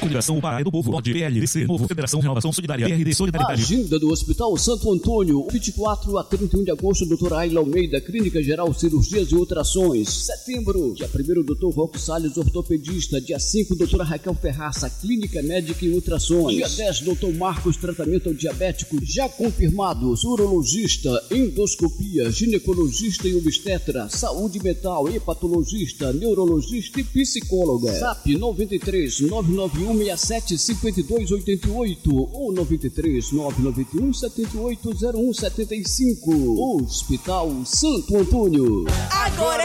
Federação Pará do Povo, POD, PLDC, Novo, Federação Renovação Solidária, PRD Solidariedade. Agenda do Hospital Santo Antônio, 24 a 31 de agosto, Dr. Ayla Almeida, Clínica Geral, Cirurgias e Ultrações. Setembro, dia 1º, Dr. Rocco Salles, ortopedista. Dia 5, doutora Raquel Ferraça, Clínica Médica e Ultrações. Dia 10, Dr. Marcos, tratamento ao diabético. Já confirmados, urologista, endoscopia, ginecologista e obstetra, saúde mental, hepatologista, neurologista e psicóloga. SAP 93 991 67 52 88 ou 93 991 78 01 75. Hospital Santo Antônio. Agora